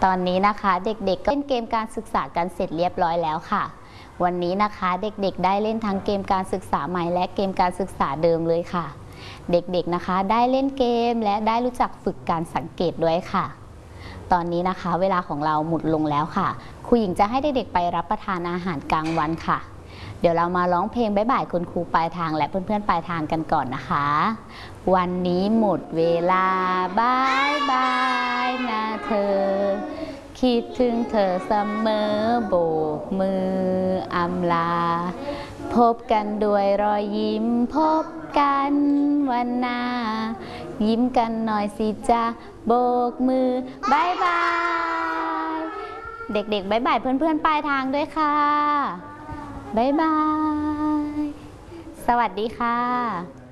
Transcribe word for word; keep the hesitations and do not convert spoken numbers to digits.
ตอนนี้นะคะเด็กๆก็เล่นเกมการศึกษากันเสร็จเรียบร้อยแล้วค่ะวันนี้นะคะเด็กๆได้เล่นทั้งเกมการศึกษาใหม่และเกมการศึกษาเดิมเลยค่ะเด็กๆนะคะได้เล่นเกมและได้รู้จักฝึกการสังเกตด้วยค่ะตอนนี้นะคะเวลาของเราหมดลงแล้วค่ะครูหญิงจะให้เด็กๆไปรับประทานอาหารกลางวันค่ะเดี๋ยวเรามาร้องเพลงบ๊ายบายคุณครูปลายทางและเพื่อนๆปลายทางกันก่อนนะคะวันนี้หมดเวลาบายบายนะเธอคิดถึงเธอเสมอโบกมืออำลาพบกันด้วยรอยยิ้มพบกันวันหน้ายิ้มกันหน่อยสิจ๊ะโบกมือบายบายเด็กๆบายบายเพื่อนๆปลายทางด้วยค่ะบายบายสวัสดีค่ะ